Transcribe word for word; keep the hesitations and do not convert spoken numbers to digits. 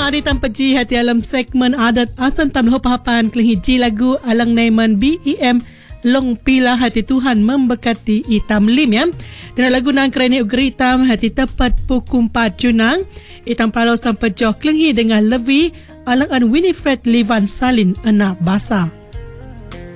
hari tanpa ji hati alam segmen adat asan tam pahapan kelihiji lagu alang naiman B E M long pila hati Tuhan memberkati itam lim ya. Dan lagu nang kerana ugri itam hati tepat pukul empat junang itam palau sampai joh kelinghi dengan lebih alang an Winifred Livan Salin anak basa.